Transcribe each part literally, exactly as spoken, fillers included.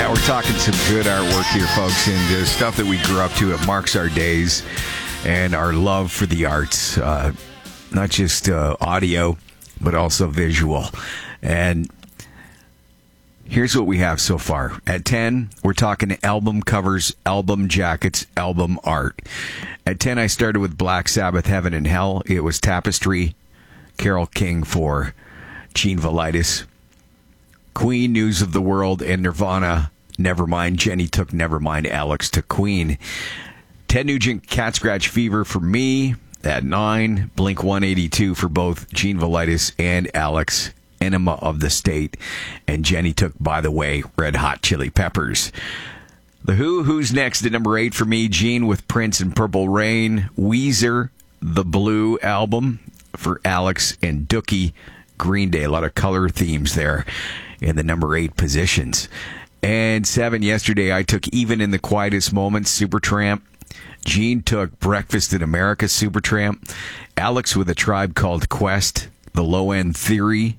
Yeah, we're talking some good artwork here, folks, and uh, stuff that we grew up to. It marks our days and our love for the arts, uh, not just uh, audio, but also visual. And here's what we have so far. At ten, we're talking album covers, album jackets, album art. At ten, I started with Black Sabbath, Heaven and Hell. It was Tapestry, Carole King for Gene Valitis. Queen, News of the World, and Nirvana, Nevermind. Jenny took Nevermind. Alex took Queen. Ted Nugent, Cat Scratch Fever for me at nine. Blink one eighty-two for both Gene Valitis and Alex. Enema of the State. And Jenny took, by the way, Red Hot Chili Peppers. The Who, Who's next at number eight for me? Gene with Prince and Purple Rain. Weezer, The Blue Album for Alex, and Dookie, Green Day. A lot of color themes there in the number eight positions. And seven, yesterday, I took Even in the Quietest Moments, Supertramp. Gene took Breakfast in America, Supertramp. Alex with A Tribe Called Quest, The Low End Theory.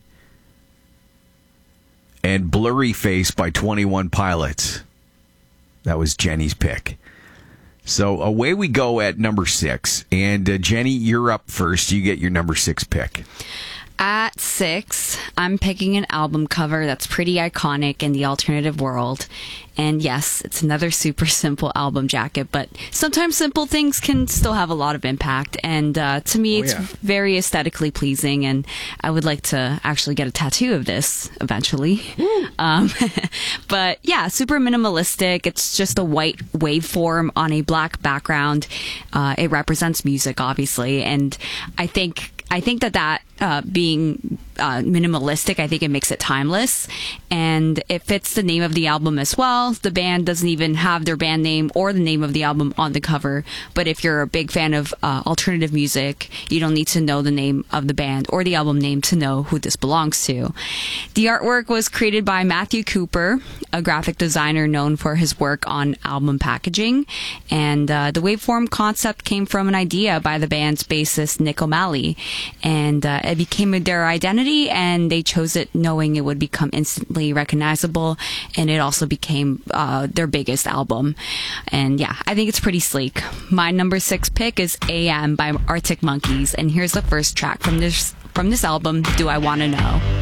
And Blurry Face by twenty-one Pilots. That was Jenny's pick. So away we go at number six. And uh, Jenny, you're up first. You get your number six pick. At six, I'm picking an album cover that's pretty iconic in the alternative world. And yes, it's another super simple album jacket, but sometimes simple things can still have a lot of impact. And uh, to me, Oh, it's yeah. very aesthetically pleasing, and I would like to actually get a tattoo of this eventually. Um, but yeah, super minimalistic. It's just a white waveform on a black background. Uh, it represents music, obviously, and I think I think that that uh, being uh, minimalistic, I think it makes it timeless, and it fits the name of the album as well. The band doesn't even have their band name or the name of the album on the cover, but if you're a big fan of uh, alternative music, you don't need to know the name of the band or the album name to know who this belongs to. The artwork was created by Matthew Cooper, a graphic designer known for his work on album packaging, and uh, the waveform concept came from an idea by the band's bassist Nick O'Malley, and uh, it became their identity, and they chose it knowing it would become instantly recognizable, and it also became uh, their biggest album. And yeah, I think it's pretty sleek. My number six pick is A M by Arctic Monkeys, and here's the first track from this from this album, Do I Want to Know.